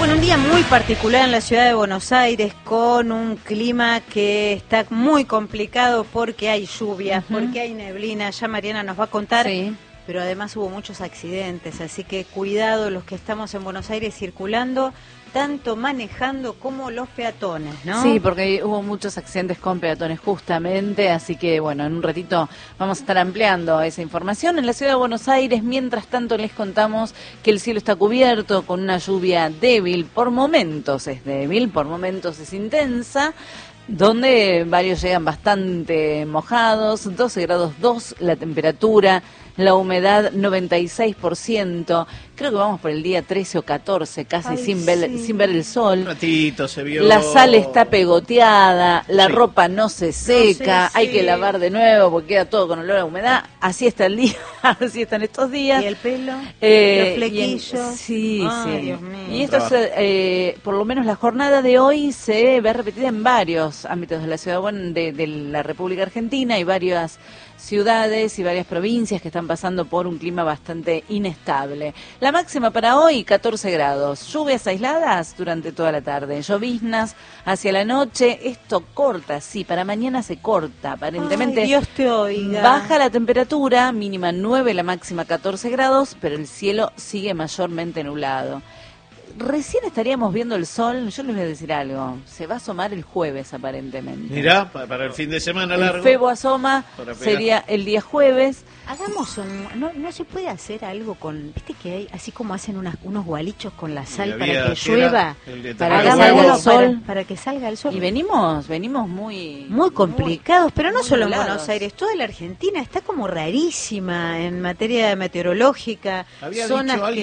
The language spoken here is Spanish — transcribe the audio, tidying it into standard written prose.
Bueno, un día muy particular en la ciudad de Buenos Aires, con un clima que está muy complicado porque hay lluvia, porque hay neblina. Ya Mariana nos va a contar, pero además hubo muchos accidentes, así que cuidado los que estamos en Buenos Aires circulando, tanto manejando como los peatones, ¿no? Sí, porque hubo muchos accidentes con peatones justamente, así que bueno, en un ratito vamos a estar ampliando esa información. En la ciudad de Buenos Aires, mientras tanto, les contamos que el cielo está cubierto con una lluvia débil, por momentos es débil, por momentos es intensa, donde varios llegan bastante mojados, 12 grados 2 la temperatura, la humedad 96%, creo que vamos por el día 13 o 14, casi sin ver el sol. Un ratito se vio. La sal está pegoteada, la ropa no se seca, hay que lavar de nuevo porque queda todo con olor a humedad. Así está el día, así están estos días. ¿Y el pelo? ¿Los flequillos? Sí. Dios mío. Y esto es, por lo menos la jornada de hoy se ve repetida en varios ámbitos de la ciudad de la República Argentina. Hay varias ciudades y varias provincias que están pasando por un clima bastante inestable. La máxima para hoy, 14 grados. Lluvias aisladas durante toda la tarde. Lloviznas hacia la noche. Esto corta, sí, para mañana se corta. Aparentemente, ay, Dios te oiga. Baja la temperatura, mínima 9, la máxima 14 grados, pero el cielo sigue mayormente nublado. Recién estaríamos viendo el sol, yo les voy a decir algo, se va a asomar el jueves aparentemente. Mirá, para el fin de semana largo. El Febo asoma, sería el día jueves. Hagamos no se puede hacer algo con, viste que hay, así como hacen unos gualichos con la sal para que llueva, para que salga el sol, para que salga el sol. Y venimos muy complicados, pero no solo en nublados. Buenos Aires, toda la Argentina está como rarísima en materia meteorológica. Había zonas dicho alguien